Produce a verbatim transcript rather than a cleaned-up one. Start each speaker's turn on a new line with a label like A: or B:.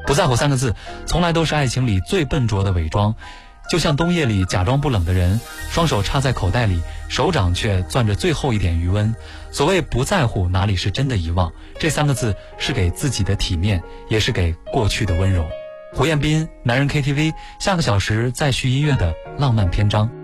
A: 不在乎三个字，从来都是爱情里最笨拙的伪装。就像冬夜里假装不冷的人，双手插在口袋里，手掌却攥着最后一点余温。所谓不在乎，哪里是真的遗忘？这三个字是给自己的体面，也是给过去的温柔。胡彦斌，男人 K T V， 下个小时再续音乐的浪漫篇章。